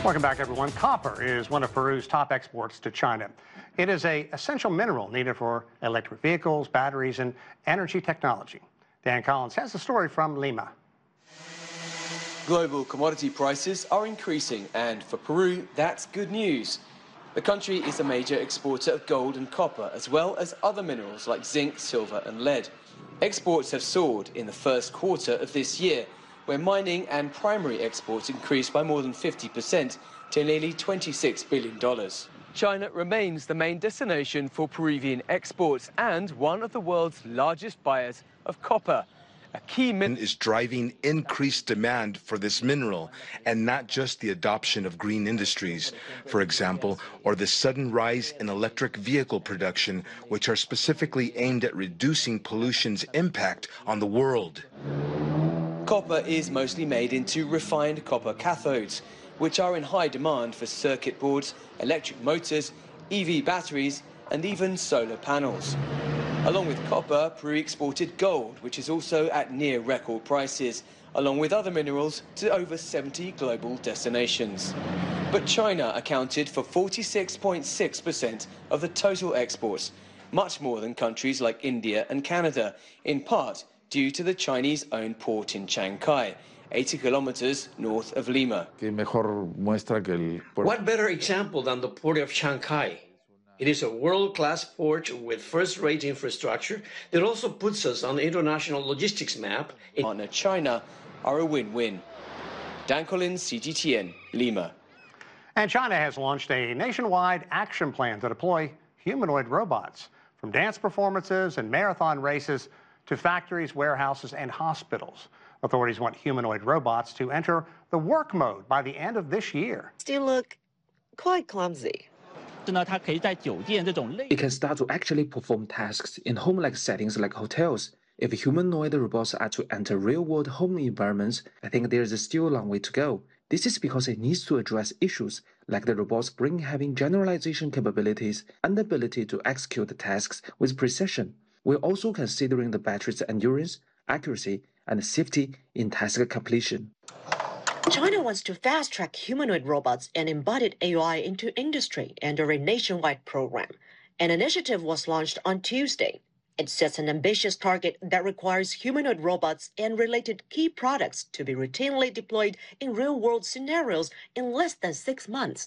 Welcome back, everyone. Copper is one of Peru's top exports to China. It is an essential mineral needed for electric vehicles, batteries, and energy technology. Dan Collins has the story from Lima. Global commodity prices are increasing, and for Peru, that's good news. The country is a major exporter of gold and copper, as well as other minerals like zinc, silver, and lead. Exports have soared in the first quarter of this year, where mining and primary exports increased by more than 50% to nearly $26 billion. China remains the main destination for Peruvian exports and one of the world's largest buyers of copper. A key is driving increased demand for this mineral, and not just the adoption of green industries, for example, or the sudden rise in electric vehicle production, which are specifically aimed at reducing pollution's impact on the world. Copper is mostly made into refined copper cathodes, which are in high demand for circuit boards, electric motors, EV batteries, and even solar panels. Along with copper, Peru exported gold, which is also at near record prices, along with other minerals to over 70 global destinations. But China accounted for 46.6% of the total exports, much more than countries like India and Canada, in part due to the Chinese-owned port in Chancay, 80 kilometers north of Lima. What better example than the port of Chancay? It is a world-class port with first-rate infrastructure that also puts us on the international logistics map. Partner China are a win-win. Dan Collins, CGTN, Lima. And China has launched a nationwide action plan to deploy humanoid robots, from dance performances and marathon races to factories, warehouses, and hospitals. Authorities want humanoid robots to enter the work mode by the end of this year. Still look quite clumsy. It can start to actually perform tasks in home-like settings like hotels. If humanoid robots are to enter real-world home environments, I think there is still a long way to go. This is because it needs to address issues like the robot's brain having generalization capabilities and the ability to execute the tasks with precision. We're also considering the battery's endurance, accuracy, and safety in task completion. China wants to fast-track humanoid robots and embodied AI into industry under a nationwide program. An initiative was launched on Tuesday. It sets an ambitious target that requires humanoid robots and related key products to be routinely deployed in real-world scenarios in less than 6 months.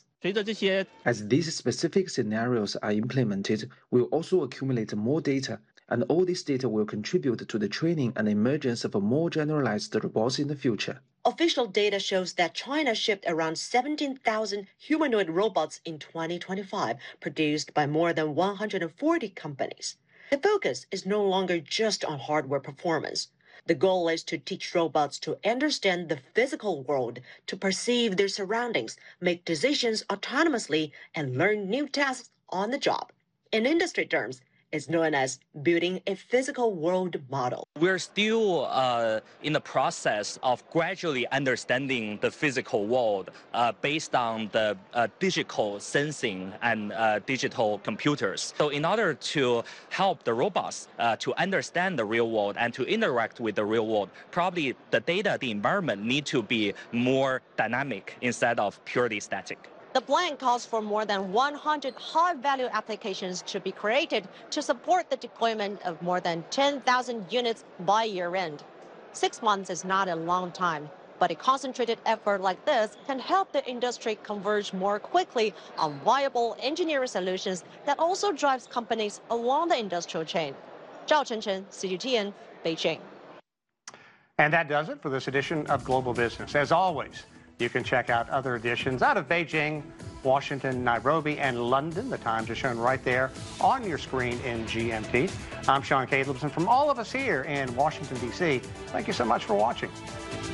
As these specific scenarios are implemented, we'll also accumulate more data, and all this data will contribute to the training and emergence of more generalized robots in the future. Official data shows that China shipped around 17,000 humanoid robots in 2025, produced by more than 140 companies. The focus is no longer just on hardware performance. The goal is to teach robots to understand the physical world, to perceive their surroundings, make decisions autonomously, and learn new tasks on the job. In industry terms, it's known as building a physical world model. We're still in the process of gradually understanding the physical world based on the digital sensing and digital computers. So in order to help the robots to understand the real world and to interact with the real world, probably the data, the environment need to be more dynamic instead of purely static. The plan calls for more than 100 high-value applications to be created to support the deployment of more than 10,000 units by year-end. 6 months is not a long time, but a concentrated effort like this can help the industry converge more quickly on viable engineering solutions that also drives companies along the industrial chain. Zhao Chenchen, CGTN, Beijing. And that does it for this edition of Global Business. As always, you can check out other editions out of Beijing, Washington, Nairobi, and London. The times are shown right there on your screen in GMT. I'm Sean Calebs, and from all of us here in Washington, D.C., thank you so much for watching.